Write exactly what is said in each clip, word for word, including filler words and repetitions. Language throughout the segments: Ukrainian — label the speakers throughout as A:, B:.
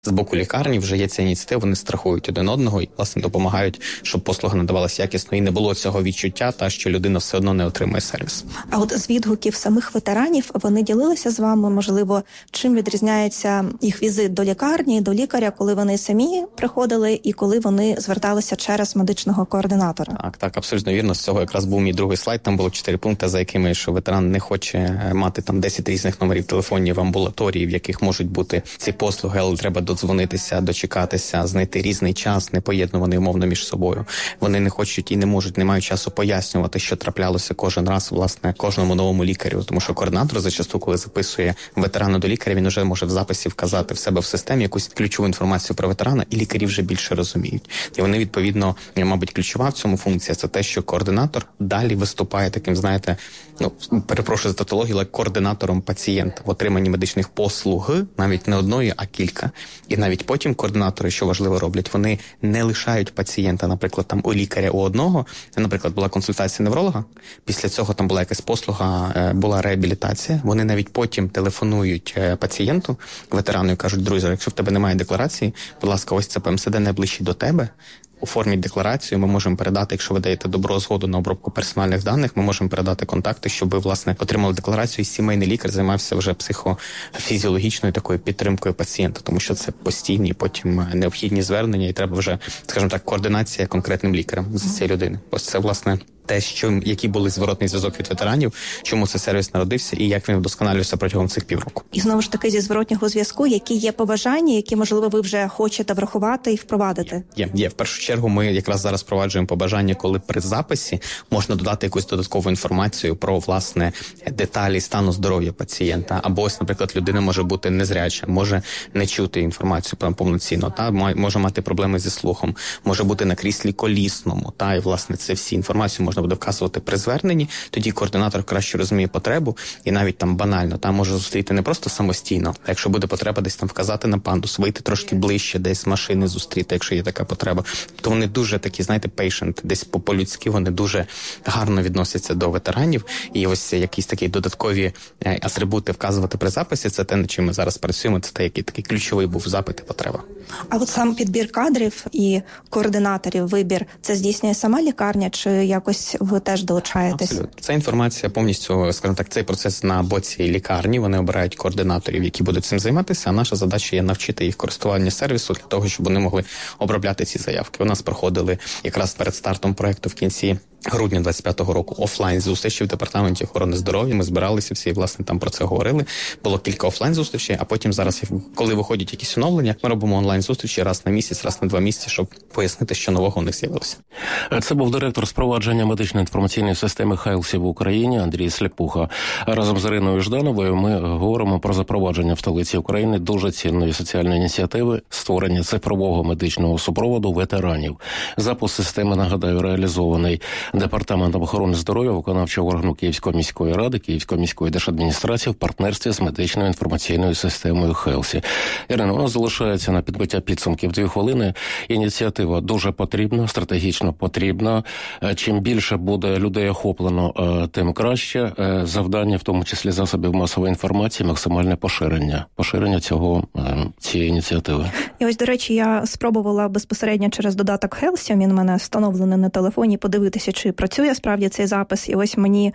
A: З боку лікарні вже є ця ініціатива, вони страхують один одного і, власне, допомагають, щоб послуга надавалася якісно і не було цього відчуття, та що людина все одно не отримує сервіс.
B: А от з відгуків самих ветеранів, вони ділилися з вами, можливо, чим відрізняється їх візит до лікарні, до лікаря, коли вони самі приходили і коли вони зверталися через медичного координатора?
A: Так, так, абсолютно вірно. З цього якраз був мій другий слайд, там було чотири пункти, за якими, що ветеран не хоче мати там десять різних номерів телефонів в амбулаторії, в яких можуть бути ці послуги, але треба додзвонитися, дочекатися, знайти різний час, не поєднуваний умовно між собою. Вони не хочуть і не можуть, не мають часу пояснювати, що траплялося кожен раз, власне, кожному новому лікарю. Тому що координатор зачасту, коли записує ветерана до лікаря, він вже може в записі вказати в себе в системі якусь ключову інформацію про ветерана, і лікарі вже більше розуміють. І вони, відповідно, мабуть, ключова в цьому функція – це те, що координатор далі виступає таким, знаєте, ну, перепрошую за тавтологію, але координатором пацієнта в отриманні медичних послуг, навіть не одної, а кілька. І навіть потім координатори, що важливо роблять, вони не лишають пацієнта, наприклад, там у лікаря у одного, наприклад, була консультація невролога, після цього там була якась послуга, була реабілітація, вони навіть потім телефонують пацієнту, ветерану, і кажуть: друзі, якщо в тебе немає декларації, будь ласка, ось це ПМСД найближче до тебе, оформіть декларацію, ми можемо передати, якщо ви даєте добру згоду на обробку персональних даних, ми можемо передати контакти, щоб ви, власне, отримали декларацію, і сімейний лікар займався вже психофізіологічною такою підтримкою пацієнта, тому що це постійні потім необхідні звернення, і треба вже, скажімо так, координація конкретним лікарем з цієї людини. Ось це, власне, те, що, які були зворотний зв'язок від ветеранів, чому цей сервіс народився і як він вдосконалювався протягом цих півроку.
B: І знову ж таки зі зворотнього зв'язку, які є побажання, які, можливо, ви вже хочете врахувати і впровадити?
A: Є, є. В першу чергу ми якраз зараз впроваджуємо побажання, коли при записі можна додати якусь додаткову інформацію про, власне, деталі стану здоров'я пацієнта. Або ось, наприклад, людина може бути незряча, може не чути інформацію прям повноцінно, та може мати проблеми зі слухом, може бути на кріслі колісному, та і, власне, це всі інформацію можна буде вказувати при зверненні, тоді координатор краще розуміє потребу і навіть там банально там може зустріти не просто самостійно, а якщо буде потреба десь там вказати на пандус, вийти трошки ближче, десь з машини зустріти, якщо є така потреба. То вони дуже такі, знаєте, patient, десь по-людськи вони дуже гарно відносяться до ветеранів, і ось якісь такі додаткові атрибути вказувати при записі, це те, над чим ми зараз працюємо, це те, який такий ключовий був запит і потреба.
B: А от сам підбір кадрів і координаторів, вибір, це здійснює сама лікарня, чи якось ви теж долучаєтесь?
A: Абсолютно. Ця інформація повністю, скажімо так, цей процес на боці лікарні, вони обирають координаторів, які будуть цим займатися, а наша задача є навчити їх користування сервісу для того, щоб вони могли обробляти ці заявки. У нас проходили якраз перед стартом проекту в кінці грудня двадцять п'ятого року офлайн-зустрічі в департаменті охорони здоров'я. Ми збиралися всі, власне, там про це говорили. Було кілька офлайн-зустрічей, а потім зараз, коли виходять якісь оновлення, ми робимо онлайн-зустрічі раз на місяць, раз на два місяці, щоб пояснити, що нового у них з'явилося.
C: Це був директор спровадження медичної інформаційної системи Хелсі в Україні Андрій Сліпуха. Разом з Іриною Ждановою ми говоримо про запровадження в столиці України дуже цінної соціальної ініціативи створення цифрового медичного супроводу ветеранів. Запуск системи, нагадаю, реалізований Департаментом охорони здоров'я, виконавчого органу Київської міської ради, Київської міської держадміністрації в партнерстві з медичною інформаційною системою Хелсі. Ірина, у нас залишається на підбиття підсумків дві хвилини. Ініціатива дуже потрібна, стратегічно потрібна. Чим більше буде людей охоплено, тим краще. Завдання, в тому числі засобів масової інформації, максимальне поширення. Поширення цього, цієї ініціативи.
B: І ось, до речі, я спробувала безпосередньо через додаток Хелсі, він у мене встановлений на телефоні, подивитися, чи працює справді цей запис. І ось мені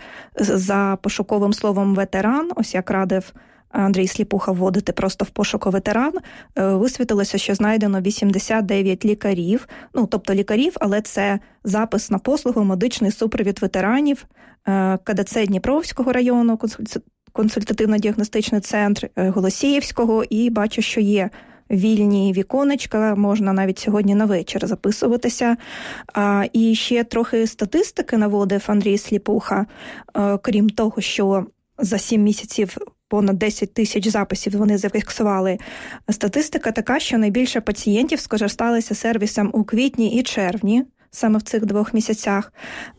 B: за пошуковим словом «ветеран», ось як радив Андрій Сліпуха вводити просто в пошуку «ветеран», висвітилося, що знайдено вісімдесят дев'ять лікарів, ну, тобто лікарів, але це запис на послугу медичний супровід ветеранів, КДЦ Дніпровського району, консультативно-діагностичний центр Голосіївського, і бачу, що є вільні віконечка, можна навіть сьогодні на вечір записуватися. А, і ще трохи статистики наводив Андрій Сліпуха, а, крім того, що за сім місяців понад десять тисяч записів вони зафіксували. Статистика така, що найбільше пацієнтів скористалися сервісом у квітні і червні, саме в цих двох місяцях.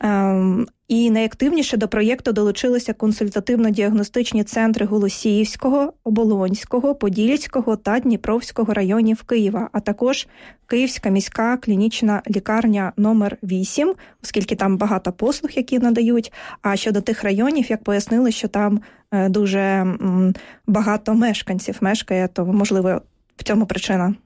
B: Ем, І найактивніше до проєкту долучилися консультативно-діагностичні центри Голосіївського, Оболонського, Подільського та Дніпровського районів Києва, а також Київська міська клінічна лікарня номер вісім, оскільки там багато послуг, які надають. А щодо тих районів, як пояснили, що там дуже багато мешканців мешкає, то, можливо, в цьому причина?